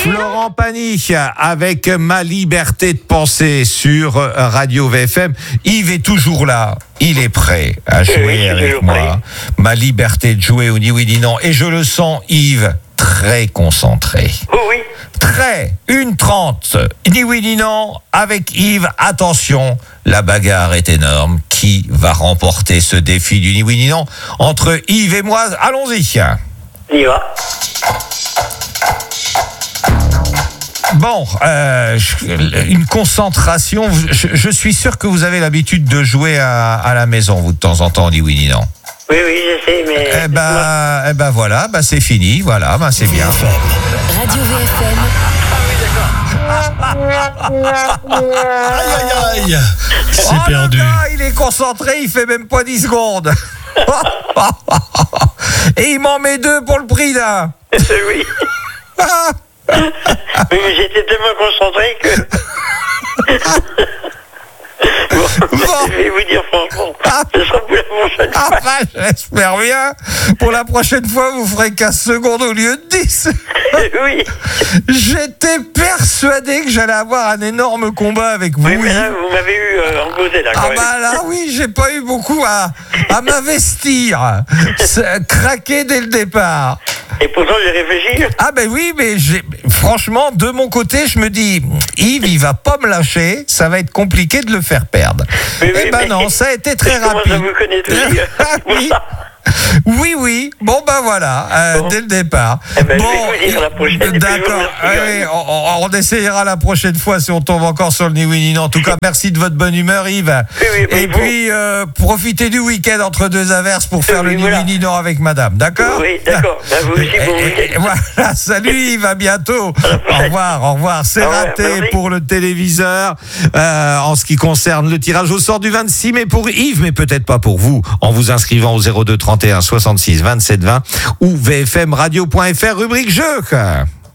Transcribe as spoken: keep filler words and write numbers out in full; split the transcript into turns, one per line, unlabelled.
Florent Pagny avec Ma liberté de penser sur Radio V F M. Yves est toujours là. Il est prêt à jouer
oui,
avec moi. Prêt. Ma liberté de jouer au ni oui ni non. Et je le sens, Yves, très concentré.
Oh oui.
Très. Une trente. Ni oui ni non avec Yves. Attention, la bagarre est énorme. Qui va remporter ce défi du ni oui ni non entre Yves et moi? Allons-y.
On y va.
Bon, euh, une concentration. Je, je suis sûr que vous avez l'habitude de jouer à, à la maison, vous, de temps en temps, ni oui ni non.
Oui, oui, je sais, mais...
Eh ben, eh ben voilà, ben c'est fini, voilà, ben c'est bien.
Radio V F M.
Aïe, aïe, aïe. C'est
oh
perdu.
Là là, il est concentré, il fait même pas dix secondes. Et il m'en met deux pour le prix, là.
Oui. Mais j'étais tellement concentré que... Bon, bon. Je vais vous dire franchement, ce sera pour la prochaine fois.
Ah bah, j'espère bien. Pour la prochaine fois, vous ferez quinze secondes au lieu de dix.
Oui.
J'étais persuadé que j'allais avoir un énorme combat avec vous.
Oui, mais là, vous m'avez eu euh, en posé, là, quand
Ah
même.
bah là, oui, j'ai pas eu beaucoup à, à m'investir. C'est craqué dès le départ.
Et pourtant, j'ai réfléchi.
Ah ben oui, mais j'ai, franchement, de mon côté, je me dis, Yves, il va pas me lâcher, ça va être compliqué de le faire perdre.
Oui,
Eh
oui,
ben
mais
non, ça a été très
je commence
rapide.
à vous connaître aussi, euh, c'est pour
oui.
ça.
Oui, oui. Bon, ben voilà, euh,
Bon.
dès le départ.
Eh ben, je
bon,
vais vous dire la prochaine, et puis je vous
d'accord.
remercie.
Oui, on, on, on essayera la prochaine fois si on tombe encore sur le ni oui ni non. En tout cas, merci de votre bonne humeur, Yves.
Oui, oui, oui,
et
bon.
puis, euh, profitez du week-end entre deux averses pour faire
Oui,
le ni
voilà.
oui ni non avec madame. D'accord?
Oui, d'accord. Ben, vous aussi, bon
Et- et-
week-end.
et voilà, salut Yves, à bientôt.
la
Au
prochaine.
revoir, au revoir. C'est
Au revoir,
raté
merci.
pour le téléviseur euh, en ce qui concerne le tirage au sort du vingt-six mai pour Yves, mais peut-être pas pour vous, en vous inscrivant au zéro deux trente et un soixante-six vingt-sept vingt ou v f m radio point f r rubrique jeu.